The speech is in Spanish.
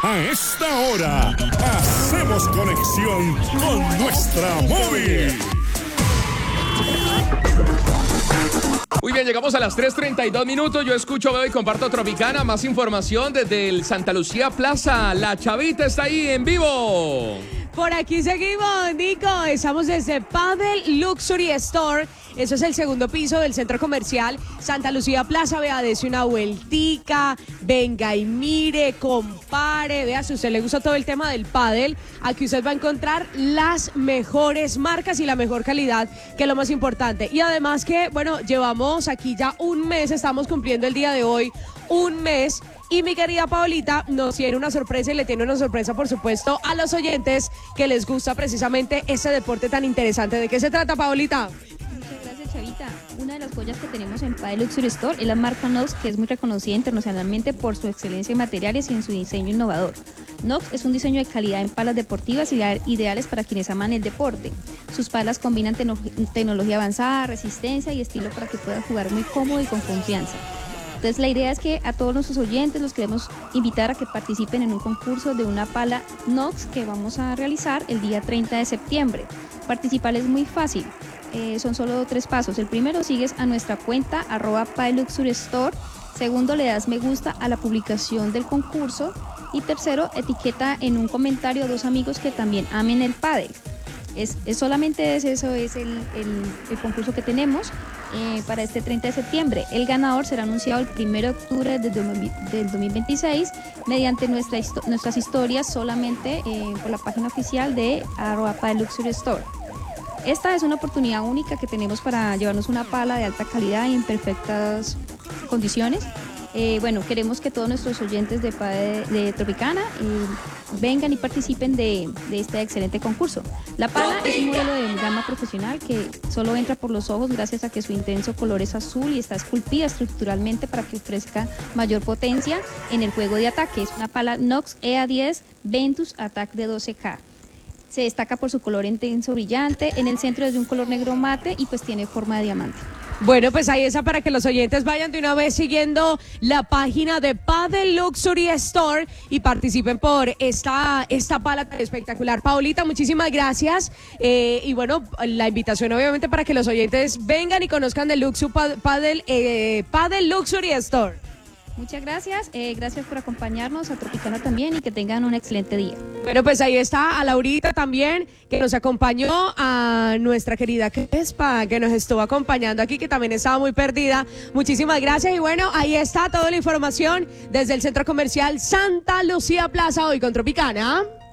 A esta hora, hacemos conexión con nuestra móvil. Muy bien, llegamos a las 3:32 minutos. Yo escucho, veo y comparto Tropicana. Más información desde el Santa Lucía Plaza. La Chavita está ahí en vivo. Por aquí seguimos, Nico. Estamos desde Padel Luxury Store. Eso es el segundo piso del centro comercial Santa Lucía Plaza. Vea, dése una vueltica, venga y mire, compare. Vea, si a usted le gusta todo el tema del pádel, aquí usted va a encontrar las mejores marcas y la mejor calidad, que es lo más importante. Y además que, bueno, llevamos aquí ya un mes, estamos cumpliendo el día de hoy un mes. Y mi querida Paolita nos tiene una sorpresa y le tiene una sorpresa, por supuesto, a los oyentes que les gusta precisamente ese deporte tan interesante. ¿De qué se trata, Paolita? Muchas gracias, Chavita. Una de las joyas que tenemos en Padel Luxury Store es la marca Nox, que es muy reconocida internacionalmente por su excelencia en materiales y en su diseño innovador. Nox es un diseño de calidad en palas deportivas ideales para quienes aman el deporte. Sus palas combinan tecnología avanzada, resistencia y estilo para que puedan jugar muy cómodo y con confianza. Entonces la idea es que a todos nuestros oyentes los queremos invitar a que participen en un concurso de una pala Nox que vamos a realizar el día 30 de septiembre. Participar es muy fácil, son solo 3 pasos. El primero, sigues a nuestra cuenta @PadelLuxuryStore. Segundo, le das me gusta a la publicación del concurso. Y tercero, etiqueta en un comentario a 2 amigos que también amen el pádel. Es solamente eso es el concurso que tenemos para este 30 de septiembre. El ganador será anunciado el 1 de octubre del 2026 mediante nuestras historias solamente por la página oficial de @PadelLuxuryStore. Esta es una oportunidad única que tenemos para llevarnos una pala de alta calidad y en perfectas condiciones. Bueno, queremos que todos nuestros oyentes de Tropicana vengan y participen de este excelente concurso. La pala es un modelo de gama profesional que solo entra por los ojos gracias a que su intenso color es azul y está esculpida estructuralmente para que ofrezca mayor potencia en el juego de ataque. Es una pala Nox EA10 Ventus Attack de 12K. Se destaca por su color intenso brillante, en el centro es de un color negro mate y pues tiene forma de diamante. Bueno, pues ahí está para que los oyentes vayan de una vez siguiendo la página de Padel Luxury Store y participen por esta pala tan espectacular. Paolita, muchísimas gracias. Y bueno, la invitación obviamente para que los oyentes vengan y conozcan de Padel Luxury Store. Muchas gracias, gracias por acompañarnos, a Tropicana también, y que tengan un excelente día. Bueno, pues ahí está a Laurita también, que nos acompañó, a nuestra querida Crespa, que nos estuvo acompañando aquí, que también estaba muy perdida. Muchísimas gracias y bueno, ahí está toda la información desde el Centro Comercial Santa Lucía Plaza, hoy con Tropicana.